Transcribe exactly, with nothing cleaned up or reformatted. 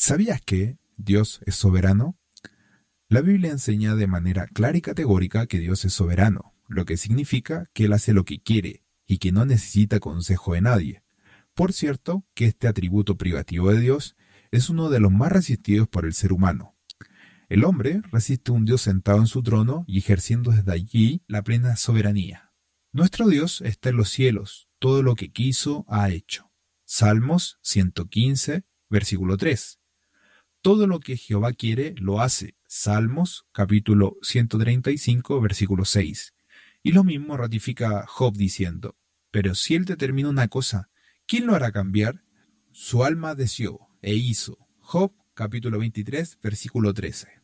¿Sabías que Dios es soberano? La Biblia enseña de manera clara y categórica que Dios es soberano, lo que significa que Él hace lo que quiere y que no necesita consejo de nadie. Por cierto, que este atributo privativo de Dios es uno de los más resistidos por el ser humano. El hombre resiste a un Dios sentado en su trono y ejerciendo desde allí la plena soberanía. Nuestro Dios está en los cielos, todo lo que quiso ha hecho. Salmos ciento quince, versículo tres. Todo lo que Jehová quiere, lo hace. Salmos, capítulo ciento treinta y cinco, versículo seis. Y lo mismo ratifica Job diciendo, pero si él determina una cosa, ¿quién lo hará cambiar? Su alma deseó e hizo. Job, capítulo veintitrés, versículo trece.